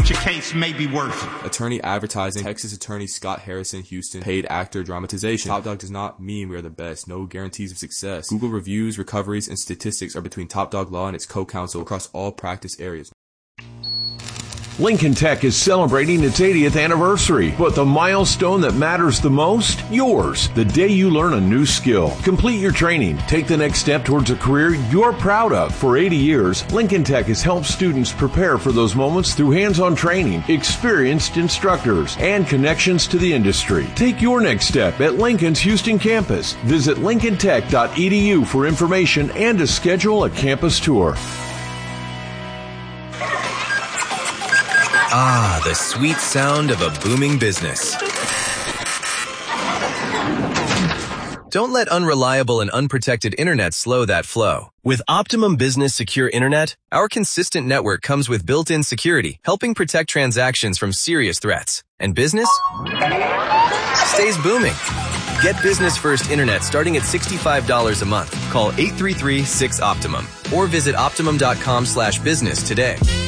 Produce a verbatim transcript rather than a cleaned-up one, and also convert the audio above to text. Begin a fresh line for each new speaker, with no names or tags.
what your case may be worth.
Attorney advertising. Texas attorney Scott Harrison, Houston. Paid actor dramatization. Top Dog does not mean we are the best. No guarantees of success. Google reviews, recoveries, and statistics are between Top Dog Law and its co-counsel across all practice areas.
Lincoln Tech is celebrating its eightieth anniversary, but the milestone that matters the most? Yours. The day you learn a new skill. Complete your training. Take the next step towards a career you're proud of. For eighty years, Lincoln Tech has helped students prepare for those moments through hands-on training, experienced instructors, and connections to the industry. Take your next step at Lincoln's Houston campus. Visit lincoln tech dot e d u for information and to schedule a campus tour.
Ah, the sweet sound of a booming business. Don't let unreliable and unprotected internet slow that flow. With Optimum Business Secure Internet, our consistent network comes with built-in security, helping protect transactions from serious threats. And business stays booming. Get business-first internet starting at sixty-five dollars a month. Call eight three three, six, Optimum or visit optimum dot com slash business today.